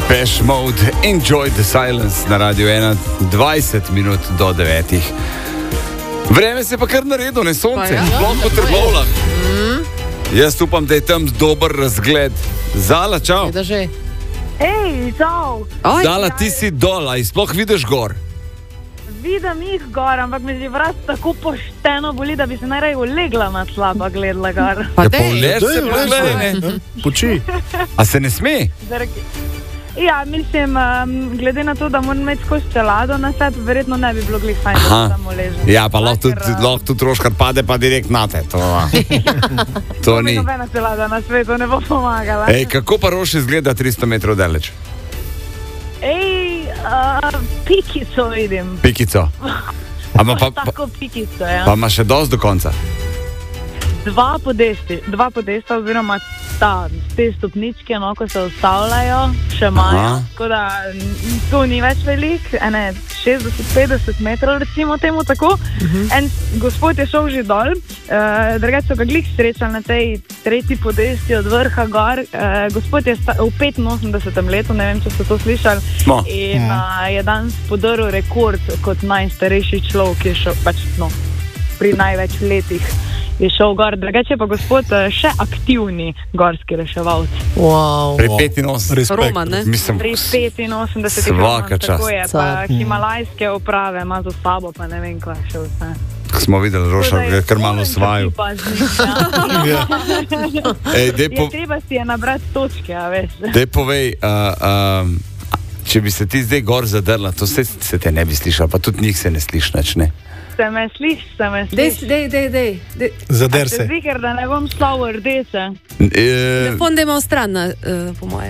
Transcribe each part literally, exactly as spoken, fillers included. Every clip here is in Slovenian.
Depeche Mode, Enjoy the Silence na Radio ena, dvajset minut do devetih. Vreme se pa kar naredilo, ne sonce, ja. sploh po Trbovljah. Mm. Jaz upam, da je tam dober razgled. Zala, čau. Ej, čau. Zala, ti si dol, a sploh vidiš gor? Vidim jih gor, ampak me že vrat tako pošteno boli, da bi se najraje ulegla na slaba gledala gor. Ja, pa vlež se pogledaj, ne? Poči. A se ne sme? Ja, mislim, um, glede na to, da moram imeti skozi čelado na sebe, verjetno ne bi bilo glih fajn, da se tam uležem. Ja, pa lahko tudi, lahko tudi Roškar pade, pa direkt na te. To, to ni. Nobena čelada na svetu ne bo pomagala. Ej, kako pa Roš izgleda tristo metrov daleč? Ej, uh, pikico vidim. Pikico. Ama pa, pa, tako pikico, ja. Pa ima še dosti do konca? Dva podesti, dva podesta oziroma ta, te stopničke, no, ko se ustavljajo, še imajo, tako da to ni več velik, ene šestdeset petdeset metrov, recimo temu tako. Uh-huh. En gospod je šel že dol, uh, drugače so ga glih srečali na tej tretji podesti od vrha gor. Uh, gospod je sta, v petinosemdesetem letu, ne vem, če ste to slišali, Smo. in uh, je danes podaril rekord kot najstarejši človek, ki je šel, pač, no, pri največ letih je šel gor, drugače pa gospod še aktivni gorski reševalc. Wow. Pri petinosemdesetih. Roma, ne? Mislim, Pri petinosemdesetih. Svaka čast. Tako je, pa himalajske oprave ima za sabo, pa ne vem, kva še vse. Smo videli, Roša je kar malo svaju. Ja. Ej, dej po... Je treba si je nabrati točke, a veš. Dej povej, uh, uh, če bi se ti zdaj gor zadrla, to se, se te ne bi slišal, pa tudi njih se ne sliš nič, ne? Se me sliš, se me Dej, sliš. dej, dej, dej. dej. Zader Se se. zviker, da ne bom šla v rdeče. E, Telefon dajmo stran, uh, po moje.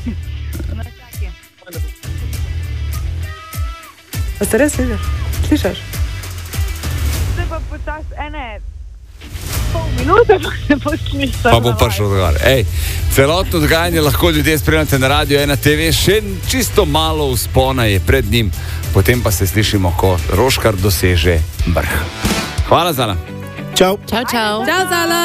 A se res slišaš? Slišaš? Se pa počas ene pol minute pa se bo slišal. pa bo prišel odgovor. Ej, celotno dogajanje lahko ljudje spremljate na Radio ena te ve, še čisto malo vzpona je pred njim, potem pa se slišimo, ko Roškar doseže vrh. Hvala, Zala. Čau. Čau, čau. Čau, Zala.